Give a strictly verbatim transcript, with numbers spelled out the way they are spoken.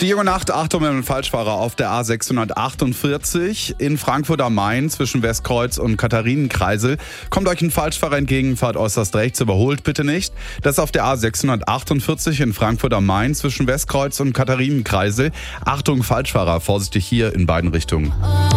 vier Uhr Nacht, Achtung, mit dem Falschfahrer auf der A sechshundertachtundvierzig in Frankfurt am Main zwischen Westkreuz und Katharinenkreisel. Kommt euch ein Falschfahrer entgegen, fahrt äußerst rechts, überholt bitte nicht. Das ist auf der A sechshundertachtundvierzig in Frankfurt am Main zwischen Westkreuz und Katharinenkreisel. Achtung, Falschfahrer, vorsichtig hier in beiden Richtungen.